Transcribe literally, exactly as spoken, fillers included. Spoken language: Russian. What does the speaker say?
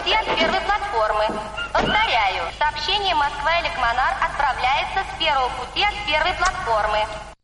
пути от первой платформы. Повторяю, сообщение Москва-Электромонар отправляется с первого пути от первой платформы.